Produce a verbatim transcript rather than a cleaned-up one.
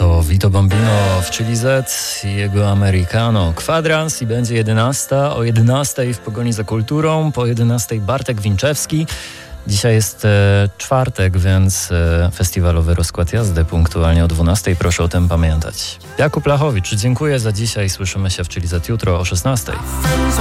To Vito Bambino w Chili Z i jego Americano Kwadrans i będzie jedenasta. O jedenastej w Pogoni za kulturą, po jedenastej Bartek Winczewski. Dzisiaj jest e, czwartek, więc e, festiwalowy rozkład jazdy punktualnie o dwunastej. Proszę o tym pamiętać. Jakub Lachowicz, dziękuję za dzisiaj. Słyszymy się w Chili Z jutro o szesnastej.